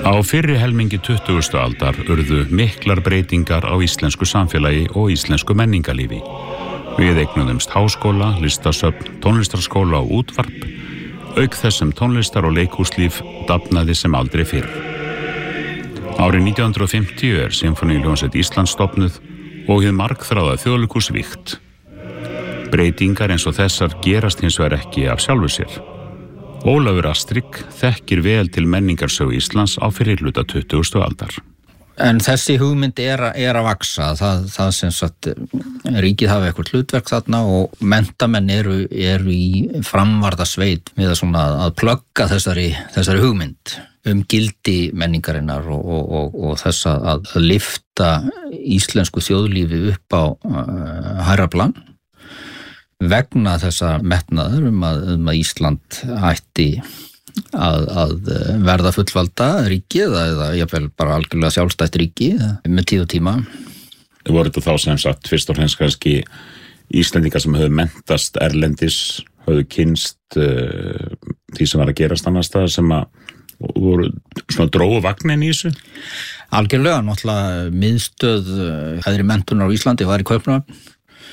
Á fyrri helmingi 20. aldar urðu miklar breytingar á íslensku samfélagi og íslensku menningarlífi. Við eignuðumst háskóla, listasöfn, tónlistarskóla og útvarp, auk þess sem tónlistar- og leikhúslíf dafnaði sem aldrei fyrr. Árið 1950 Sinfóníuhljómsveit Íslands stofnuð og hið margþráða þjóðleikhús vígt. Breytingar eins og þessar gerast hins vegar ekki af sjálfu sér. Ólafur Astrik þekkir vel til menningarsögu Íslands á fyrri hluta 20. aldar. En þessi hugmynd að vaksa, það sem sagt ríkið hafi eitthvað hlutverk þarna og menntamenn eru í framvarðasveit við að plugga þessari hugmynd gildi menningarinnar og þess að lyfta íslensku þjóðlífi upp á hærra plan vegna þessa metnaður að Ísland ætti að verða fullvalda ríki eða jafnvel bara algjörlega sjálfstætt ríki með tíð og tíma. Voru þetta þá sem sagt fyrst og fremst kannski Íslendingar sem höfðu menntast erlendis, höfðu kynst því sem var að gerast annars staðar sem að voru svona drógu vagnin í þessu? Algjörlega, náttúrulega miðstöð hæðri menntunar á Íslandi var í Kaupmannahöfn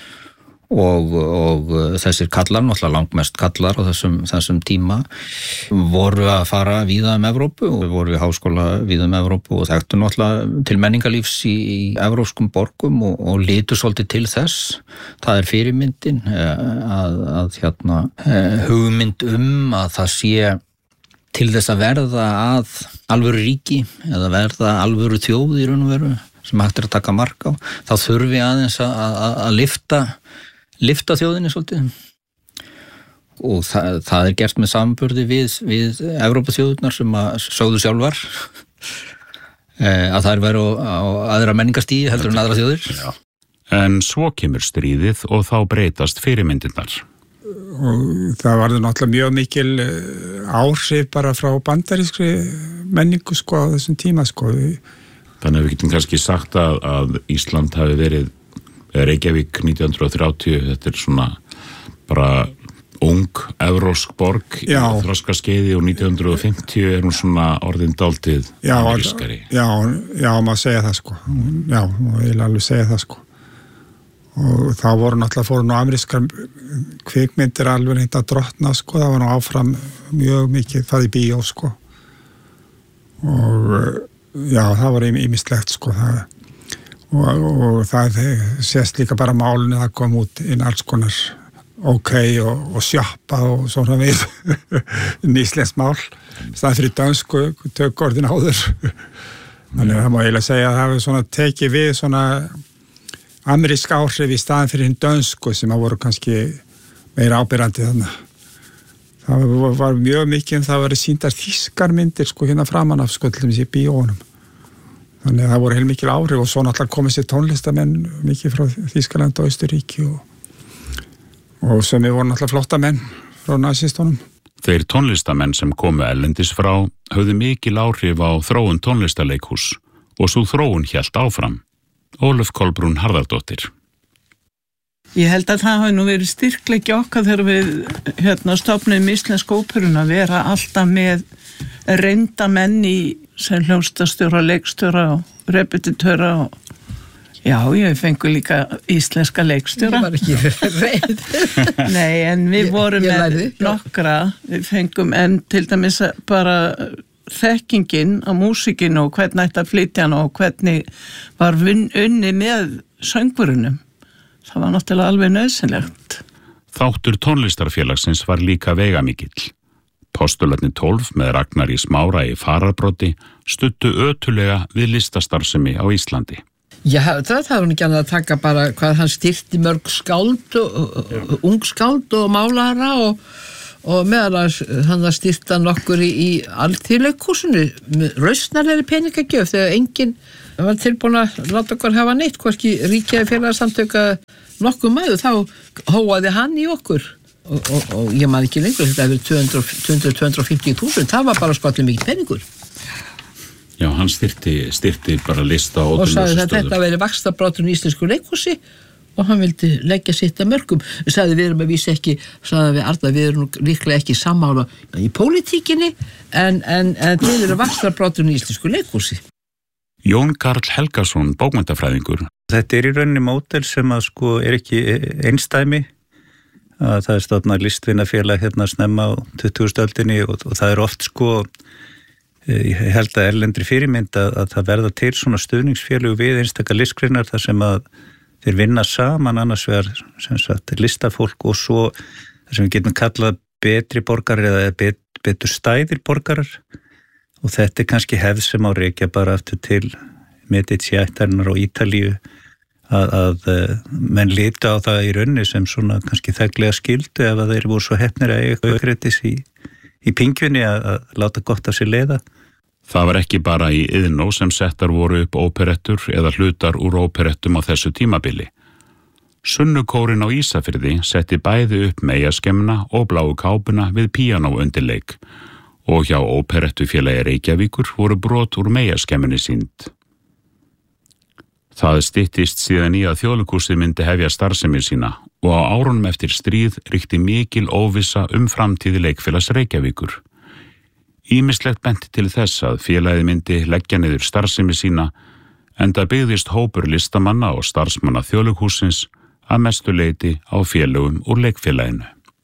og þessir kallar, náttúrulega langmest kallar á þessum tíma voru að fara víða Evrópu og voru í háskóla víða Evrópu og þekktu náttúrulega til menningarlífs í evrópskum borgum og litu svolítið til þess. Það fyrirmyndin að hugmynd að það sé til þess að verða að alvöru ríki eða verða alvöru þjóð í raun og veru sem hægt að taka mark á, þá þurfi aðeins að lyfta þjóðinni svolítið og það gert með samanburði við Evrópuþjóðirnar sem að sögðu sjálfar að þær væru á aðra menningarstigi heldur en aðra þjóðir. Já. En svo kemur stríðið og þá breytast fyrirmyndirnar. Og það varði náttúrulega mjög mikil áhrif bara frá bandarískri menningu á þessum tíma Þannig að við getum kannski sagt að Ísland hafi verið Reykjavík 1930, þetta svona bara ung evrópsk borg í þroskaskeiði og 1950 hún svona orðin dálítið amerískari. Já, maður segja það Já, maður vil alveg segja það Og þá voru náttúrulega amerískar kvikmyndir alveg að drottna það var nú áfram mjög mikið það í bíó og já, það var ýmislegt það og það sést líka bara málunni það kom út inn alls konar og sjappa og svona við íslenskt mál staðan fyrir dönsku tökorðin áður þannig að það má eiginlega segja að það hefur svona tekið við svona amerísk áhrif í staðan fyrir hinn dönsku sem að voru kannski meira áberandi þannig það var mjög mikið það var sýndar þýskar myndir hérna framan af til dæmis í bíónum þannig að það voru heilmikil áhrif og svo náttúrulega komið sér tónlistamenn mikið frá Þýskaland og Austurríki og sem voru náttúrulega flottamenn frá nasistunum. Þeir tónlistamenn sem komu erlendis frá höfðu mikil áhrif á þróun tónlistarleikhús og svo þróun hélt áfram. Ólöf Kolbrún Harðardóttir. Ég held að það hafi nú verið styrkleiki okkar þegar við stofnuðum íslensku óperuna að vera alltaf með reynda menn í sem hljómsveitarstjóra, leikstjóra og repetitöra og ég fengu líka íslenska leikstjóra. Ég var ekki reynd. Nei, en við vorum með nokkra, við fengum en til dæmis bara þekkingin á músikinu og hvernig ætti að flytja hann og hvernig var unni með söngurunum. Það var náttúrulega alveg nauðsynlegt. Þáttur tónlistarfélagsins var líka veigamikill. Postularnir 12 með Ragnari Smára í fararbroddi studdu ötulega við listastarfsemi á Íslandi. Já, það var hún ekki annað að taka bara hvað hann styrti mörg skáld ung skáld og málara og meðal hann að styrta nokkur í alþýðleikhúsinu með rausnarlegri peningagjöf þegar enginn var tilbúin að láta okkur hafa neitt hvorki ríkja félagsamtök nokkuð mæðu þá hóaði hann í okkur og ég man ekki lengur þetta hefur 250.000 það var bara skollið mikið peningur. Já, hann styrti bara lista og sagði að þetta veri vaxtabráturinn í íslensku leikhúsi og hann vildi leggja sitt að mörkum. Sagði við erum að vísa ekki, sagði við Arnar, við erum líklega ekki sammála í pólitíkinni en til eru vaxtarbroturinn í íslensku leikhúsi. Jón Karl Helgason, bókmenntafræðingur. Þetta í rauninni módel sem að er ekki einstæmi. Að það stofnað listvinafélag snemma á 20. öldinni og það oft ég held að erlendri fyrirmynd að það verða til svona stuðningsfélög við einstaka listgreinar þar sem að þeir vinna saman annars vegar listafólk og svo þar sem við getum kallað betri borgarar eða betur stæðir borgarar og þetta kannski hefð sem á rekja bara aftur til Medici-ættarinnar og Ítalíu að menn líta á það í raunni sem svona kannski þæglega skildu ef að þeir voru svo heppnir að eiga aukreitis í pingjunni að láta gott af sér leiða. Það var ekki bara í Iðnó sem settar voru upp óperettur eða hlutar úr óperettum á þessu tímabili. Sunnukórin á Ísafirði setti bæði upp Meyjaskemmuna og Bláu kápuna við píanó undirleik og hjá óperettufélagi Reykjavíkur voru brot úr Meyjaskemmunni sýnd. Það styttist síðan í að Þjóðleikhúsið myndi hefja starfsemi sína og á árunum eftir stríð ríkti mikil óvissa framtíði Leikfélags Reykjavíkur. Ýmislegt benti til þess að félagið myndi leggja niður starfsemi sína enda byggðist hópur listamanna og starfsmanna Þjóðleikhússins að mestu leyti á félögum úr Leikfélaginu.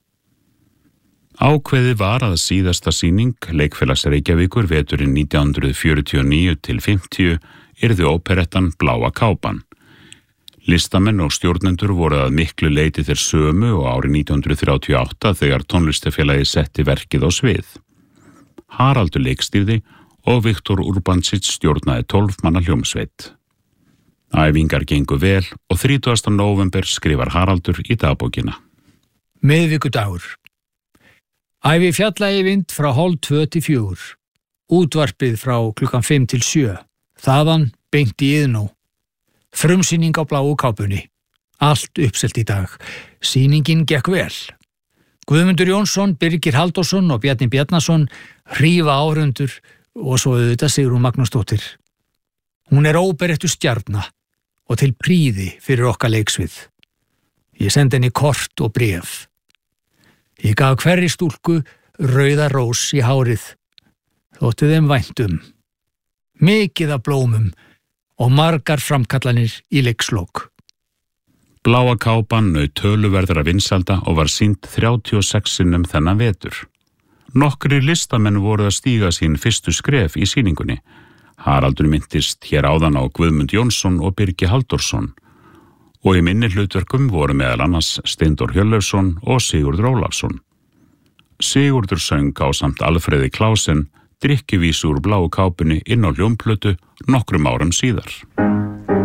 Ákveðið var að síðasta sýning Leikfélags Reykjavíkur veturinn 1949 til 50 yrði óperettan Bláa kápan. Listamenn og stjórnendur voru að miklu leyti þeir sömu og árið 1938 þegar tónlistafélagið setti verkið á svið. Haraldur leikstýrði og Viktor Urbancic stjórnaði 12 manna hljómsveit. Æfingar gengu vel og 30. nóvember skrifar Haraldur í dagbókina. Miðvikudagur. Æfi fjalla í vind frá 3:30 til 4. Útvarpið frá 5 til 7. Þaðan beint í Iðnó. Frumsýning á Bláu kápunni. Allt uppselt í dag. Sýningin gekk vel. Guðmundur Jónsson, Birgir Halldórsson og Bjarni Bjarnason hrífa áhorfendur og svo auðvitað Sigrún Magnúsdóttir. Hún óperettu stjarna og til prýði fyrir okkar leiksvið. Ég sendi henni kort og bréf. Ég gaf hverri stúlku rauða rós í hárið. Þótti þeim vænt mikið af blómum og margar framkallanir í leikslok. Bláa kápan naut töluverðra vinsalda og var sýnd 36 sinnum þennan vetur. Nokkrir listamenn voru að stíga sín fyrstu skref í sýningunni. Haraldur minntist hér áðan á Guðmund Jónsson og Birgi Halldórsson og í minni hlutverkum voru meðal annars Steindór Hjörleifsson og Sigurður Ólafsson. Sigurður söng ásamt Alfreði Klausen drykkjuvísu úr Bláu kápunni inn á hljómplötu nokkrum árum síðar.